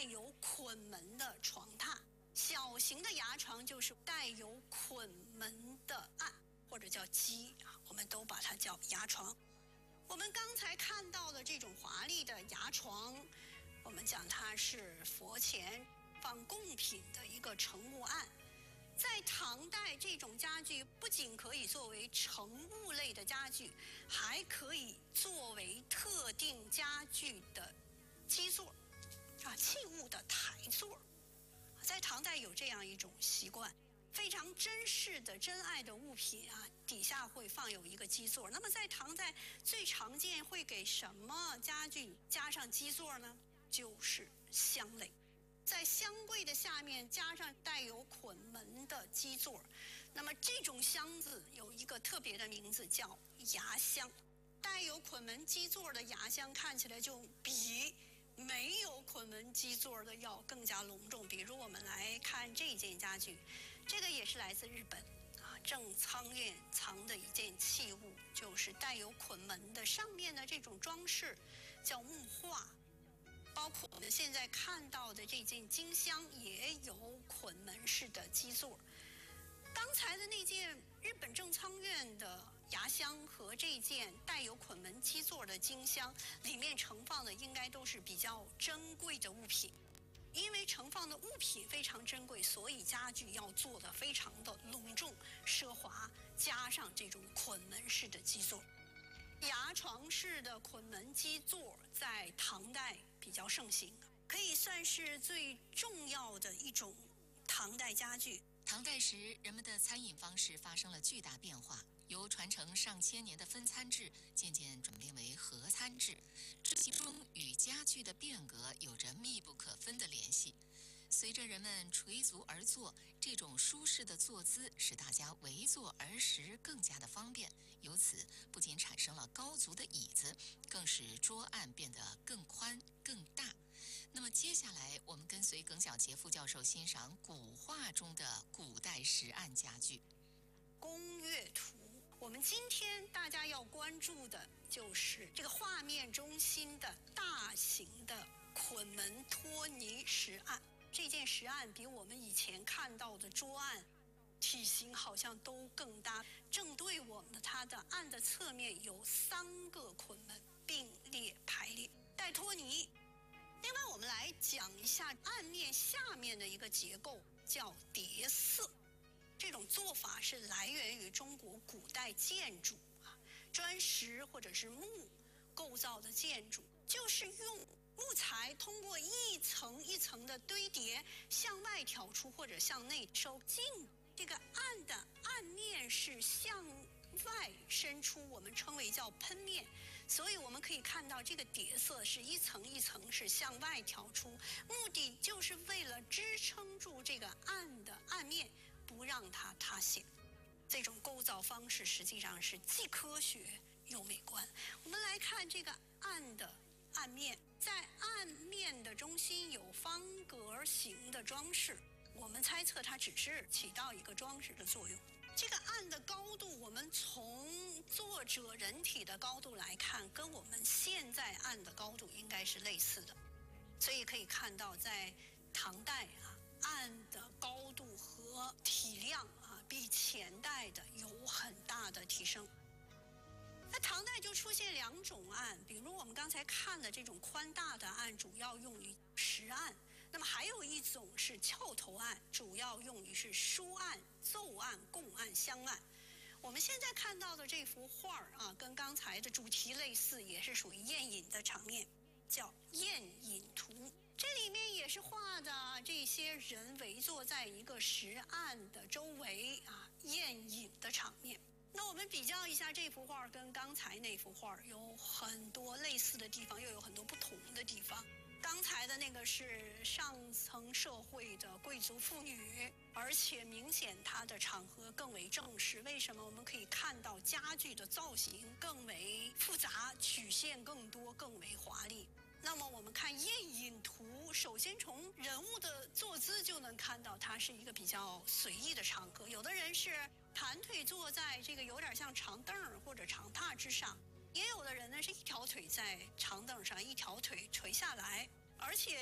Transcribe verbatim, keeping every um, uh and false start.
有捆门的床榻。小型的牙床就是带有捆门的案，或者叫基啊，我们都把它叫牙床。我们刚才看到的这种华丽的牙床，我们讲它是佛前放贡品的一个盛物案。在唐代，这种家具不仅可以作为盛物类的家具，还可以作为特定家具的基座啊，器物的台座。在唐代有这样一种习惯，非常珍视的珍爱的物品啊，底下会放有一个基座。那么在唐代最常见会给什么家具加上基座呢？就是箱类。在箱柜的下面加上带有捆门的基座，那么这种箱子有一个特别的名字叫牙箱。带有捆门基座的牙箱看起来就比没有捆门基座的要更加隆重。比如我们来看这件家具，这个也是来自日本啊，正仓院藏的一件器物，就是带有捆门的，上面的这种装饰叫木画。包括我们现在看到的这件金箱也有捆门式的基座。刚才的那件日本正仓院的牙箱和这件带有捆门基座的金箱，里面盛放的应该都是比较珍贵的物品。因为盛放的物品非常珍贵，所以家具要做得非常的隆重奢华，加上这种捆门式的基座。牙床式的捆门基座在唐代比较盛行，可以算是最重要的一种唐代家具。 唐代时，人们的餐饮方式发生了巨大变化，由传承上千年的分餐制渐渐转变为合餐制，这其中与家具的变革有着密不可分的联系。随着人们垂足而坐，这种舒适的坐姿使大家围坐而食更加的方便，由此不仅产生了高足的椅子，更使桌案变得更宽更大。那么接下来我们跟随耿晓杰副教授欣赏古画中的古代石案家具。 宫乐图，我们今天大家要关注的就是这个画面中心的大型的捆门托尼石案。这件石案比我们以前看到的桌案体型好像都更大，正对我们的它的案的侧面有三个捆门并列排列带托尼。另外我们来讲一下案面下面的一个结构，叫叠色。这种做法是来源于中国古代建筑啊，砖石或者是木构造的建筑，就是用木材通过一层一层的堆叠向外挑出或者向内收进。这个案的案面是向外伸出，我们称为叫喷面，所以我们可以看到这个叠色是一层一层是向外挑出，目的就是为了支撑住这个案的案面，不让它塌陷。这种构造方式实际上是既科学又美观。我们来看这个案的案面，在案面的中心有方格形的装饰，我们猜测它只是起到一个装饰的作用。这个案的高度，我们从作者人体的高度来看，跟我们现在案的高度应该是类似的，所以可以看到在唐代啊，案的高度和体量啊，比前代的有很大的提升。那唐代就出现两种案，比如我们刚才看的这种宽大的案，主要用于石案；那么还有一种是翘头案，主要用于是书案、奏案、供案、香案。我们现在看到的这幅画啊，跟刚才的主题类似，也是属于宴饮的场面，叫宴饮图。这里面也是画的这些人围坐在一个石案的周围啊，宴饮的场面。那我们比较一下这幅画跟刚才那幅画，有很多类似的地方，又有很多不同的地方。刚才的那个是上层社会的贵族妇女，而且明显它的场合更为正式。为什么？我们可以看到家具的造型更为复杂，曲线更多，更为华丽。那么我们看宴饮图，首先从人物的坐姿就能看到它是一个比较随意的场合，有的人是盘腿坐在这个有点像长凳或者长榻之上，也有的人呢是一条腿在长凳上，一条腿垂下来，而且